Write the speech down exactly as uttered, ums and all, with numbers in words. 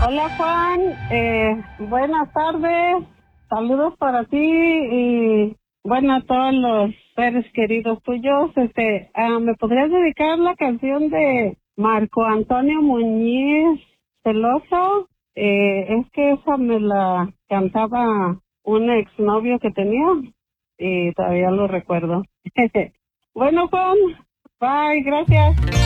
Hola Juan, eh, buenas tardes, saludos para ti y bueno a todos los seres queridos tuyos. Este, ah, ¿me podrías dedicar la canción de Marco Antonio Muñiz Celoso? Eh, es que esa me la cantaba un exnovio que tenía y todavía lo recuerdo. Bueno Juan, bye, gracias.